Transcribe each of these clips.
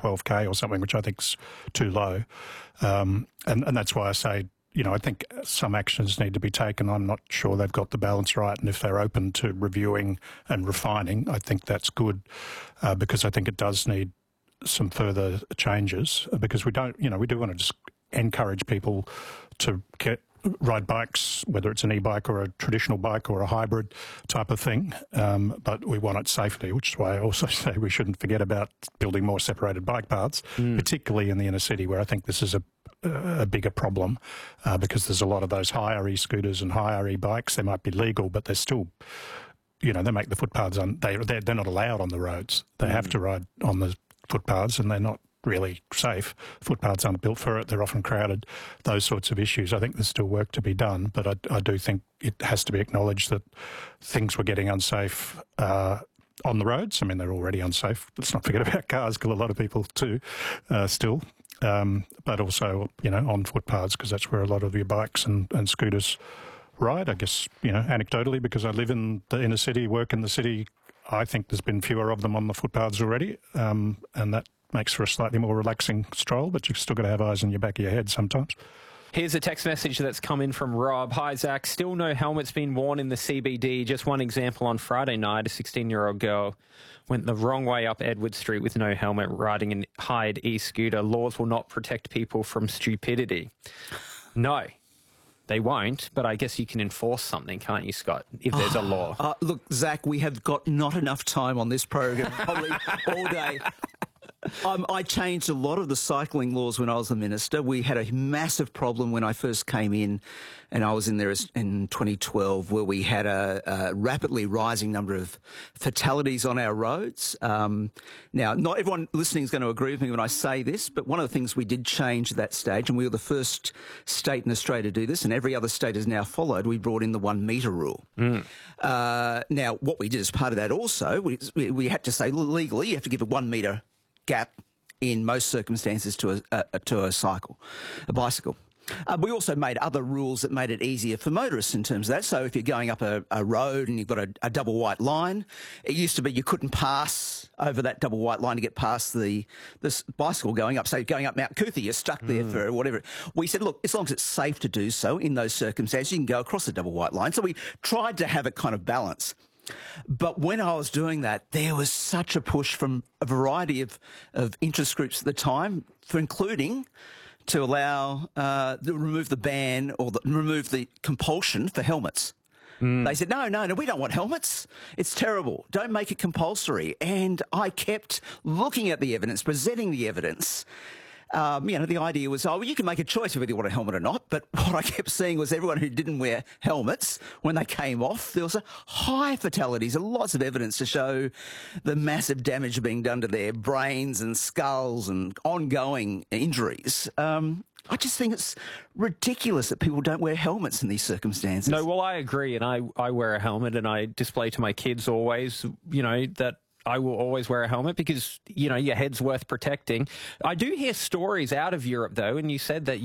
12K or something, which I think's too low. And that's why I say, I think some actions need to be taken. I'm not sure they've got the balance right. And if they're open to reviewing and refining, I think that's good, because I think it does need some further changes, because we do want to just encourage people to ride bikes, whether it's an e-bike or a traditional bike or a hybrid type of thing, but we want it safely, which is why I also say we shouldn't forget about building more separated bike paths, particularly in the inner city, where I think this is a bigger problem, because there's a lot of those higher e-scooters and higher e-bikes. They might be legal, but they're still, they make the footpaths, they're not allowed on the roads. They have to ride on the footpaths, and they're not really safe. Footpaths aren't built for it. They're often crowded. Those sorts of issues. I think there's still work to be done, but I do think it has to be acknowledged that things were getting unsafe on the roads. I mean, they're already unsafe. Let's not forget about cars, kill a lot of people too, still. But also, on footpaths, because that's where a lot of your bikes and scooters ride. I guess, anecdotally, because I live in the inner city, work in the city, I think there's been fewer of them on the footpaths already, and that makes for a slightly more relaxing stroll, but you've still got to have eyes in your back of your head sometimes. Here's a text message that's come in from Rob. Hi, Zach. Still no helmets being worn in the CBD. Just one example, on Friday night, a 16-year-old girl went the wrong way up Edward Street with no helmet, riding an Hyde e-scooter. Laws will not protect people from stupidity. No, they won't, but I guess you can enforce something, can't you, Scott, if there's a law? Look, Zach, we have got not enough time on this program, probably all day. I changed a lot of the cycling laws when I was the minister. We had a massive problem when I first came in, and I was in there in 2012, where we had a rapidly rising number of fatalities on our roads. Now, not everyone listening is going to agree with me when I say this, but one of the things we did change at that stage, and we were the first state in Australia to do this, and every other state has now followed, we brought in the 1 metre rule. Now, what we did as part of that also, we had to say legally you have to give a 1 metre gap in most circumstances to a bicycle. We also made other rules that made it easier for motorists in terms of that. So if you're going up a road and you've got a double white line, it used to be you couldn't pass over that double white line to get past this bicycle going up. So going up Mount Coothy, you're stuck there for whatever. We said, look, as long as it's safe to do so in those circumstances, you can go across the double white line. So we tried to have a kind of balance. But when I was doing that, there was such a push from a variety of interest groups at the time, for including to allow, remove the ban or remove the compulsion for helmets. They said, no, we don't want helmets. It's terrible. Don't make it compulsory. And I kept looking at the evidence, presenting the evidence. The idea was, you can make a choice whether you want a helmet or not. But what I kept seeing was everyone who didn't wear helmets, when they came off, there was a high fatalities and lots of evidence to show the massive damage being done to their brains and skulls and ongoing injuries. I just think it's ridiculous that people don't wear helmets in these circumstances. No, well, I agree. And I wear a helmet, and I display to my kids always, that I will always wear a helmet because, your head's worth protecting. I do hear stories out of Europe, though, and you said that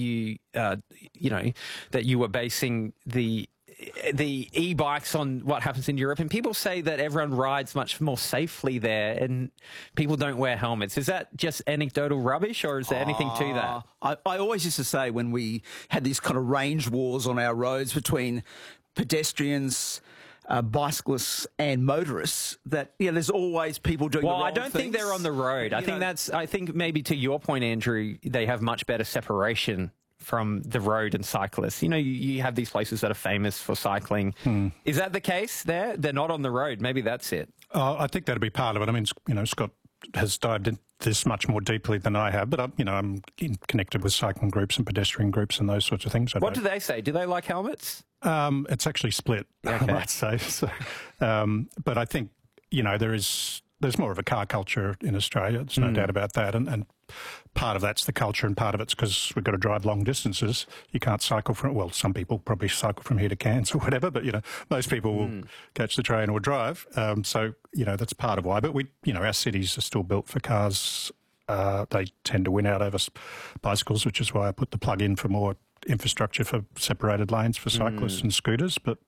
that you were basing the e-bikes on what happens in Europe, and people say that everyone rides much more safely there and people don't wear helmets. Is that just anecdotal rubbish, or is there anything to that? I always used to say, when we had these kind of range wars on our roads between pedestrians, bicyclists and motorists, that there's always people doing the wrong I don't think they're on the road. I think maybe, to your point, Andrew, they have much better separation from the road and cyclists. You have these places that are famous for cycling. Is that the case there? They're not on the road. Maybe that's it. I think that'd be part of it. I mean, Scott has dived into this much more deeply than I have, but I'm connected with cycling groups and pedestrian groups and those sorts of things. What do they say? Do they like helmets? It's actually split, I might say. So, but I think, there's more of a car culture in Australia. There's no doubt about that. And part of that's the culture, and part of it's because we've got to drive long distances. You can't cycle some people probably cycle from here to Cairns or whatever, but, most people will catch the train or drive. So, that's part of why. But our cities are still built for cars. They tend to win out over bicycles, which is why I put the plug in for more infrastructure for separated lanes for cyclists and scooters. But,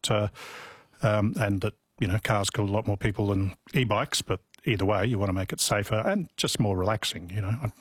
and that, cars kill a lot more people than e-bikes, but either way, you want to make it safer and just more relaxing.